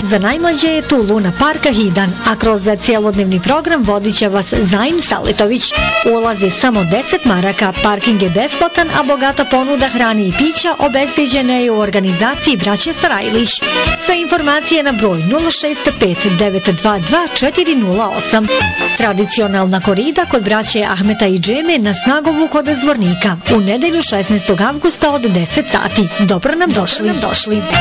Za najmlađe je tu Luna Parka Hidan, a kroz cijelodnevni program vodit će vas Zaim Saletović. Ulaz je samo 10 maraka, parking je besplatan, a bogata ponuda hrane i pića obezbeđena je u organizaciji braće Sarajlić. Sve informacije na broj 065 922 408. Tradicionalna korida kod braće Ahmeta i Džeme na Snagovu kod Zvornika u nedelju 16. avgusta od 10 sati. Dobro nam došli.